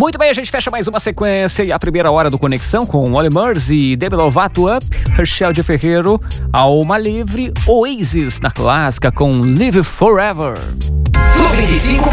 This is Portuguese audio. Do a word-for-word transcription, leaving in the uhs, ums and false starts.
Muito bem, a gente fecha mais uma sequência e a primeira hora do Conexão com Olly Murs e Demi Lovato Up, Rachel de Ferreiro, Alma Livre, Oasis na clássica com Live Forever. noventa e cinco